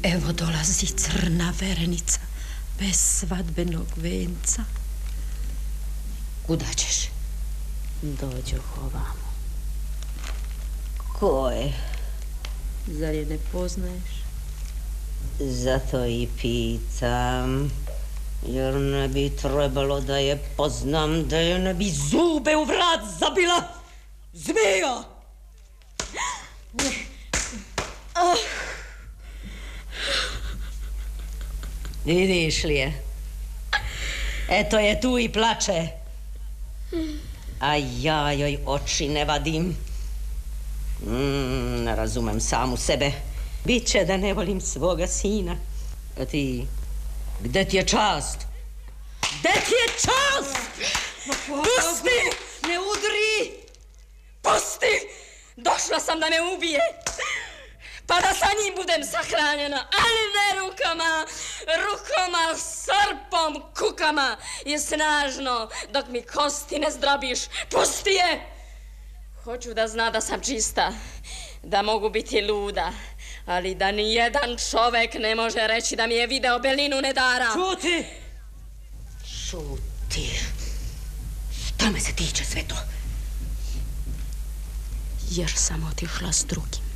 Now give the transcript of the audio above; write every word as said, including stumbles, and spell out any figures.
Evo dolazi crna verenica bez svadbenog venca. Kuda ćeš? Dođoh ovamo. Ko je? Zar je ne poznaješ? Zato i pitam, jer ne bi trebalo da je poznam, da je ne bi zube u vrat zabila zmija. Vidiš li je? Eto je tu i plače. A ja joj oči ne vadim. Mm, ne razumem samu sebe. Biće da ne volim svoga sina. A ti, gde ti je čast? Gde ti je čast? Pusti! Ne udri! Pusti! Došla sam da me ubije. Pa da sa njim budem sahranjena, ali ne rukama, rukama, srpom, kukama i snažno, dok mi kosti ne zdrobiš. Pusti je! Hoću da zna da sam čista, da mogu biti luda, ali da ni jedan čovek ne može reći da mi je video belinu nedara. Šuti! Šuti. Šta me se tiče sve to? Jer sam otišla s drugim.